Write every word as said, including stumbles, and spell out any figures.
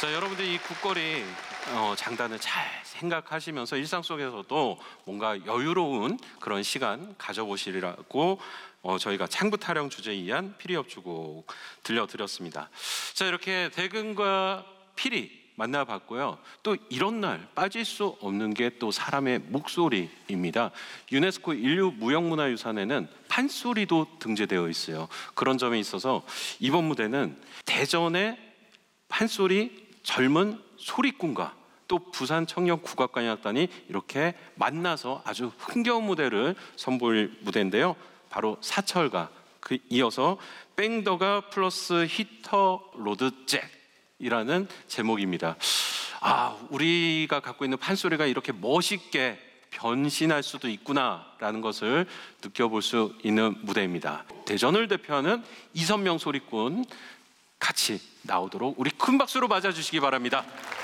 자, 여러분들 이 국거리 어, 장단을 잘 생각하시면서 일상 속에서도 뭔가 여유로운 그런 시간 가져보시라고 어, 저희가 창부 타령 주제이한 피리업주곡 들려드렸습니다. 자, 이렇게 대금과 피리 만나봤고요. 또 이런 날 빠질 수 없는 게 또 사람의 목소리입니다. 유네스코 인류 무형문화유산에는 판소리도 등재되어 있어요. 그런 점에 있어서 이번 무대는 대전의 판소리 젊은 소리꾼과 또 부산 청년 국악관악단이 이렇게 만나서 아주 흥겨운 무대를 선보일 무대인데요. 바로 사철가, 그 이어서 뺑더가 플러스 히터 로드 잭이라는 제목입니다. 아, 우리가 갖고 있는 판소리가 이렇게 멋있게 변신할 수도 있구나라는 것을 느껴볼 수 있는 무대입니다. 대전을 대표하는 이선명 소리꾼 같이 나오도록 우리 큰 박수로 맞아주시기 바랍니다.